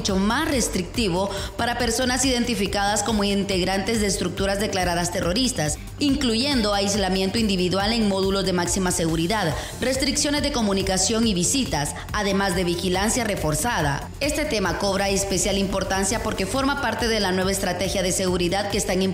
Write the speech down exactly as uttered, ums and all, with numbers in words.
mucho más restrictivo para personas identificadas como integrantes de estructuras declaradas terroristas, incluyendo aislamiento individual en módulos de máxima seguridad, restricciones de comunicación y visitas, además de vigilancia reforzada. Este tema cobra especial importancia porque forma parte de la nueva estrategia de seguridad que están implementando